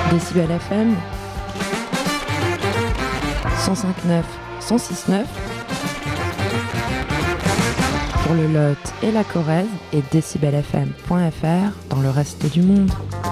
Décibel FM 105.9, 106.9 pour le Lot et la Corrèze et décibelfm.fr dans le reste du monde.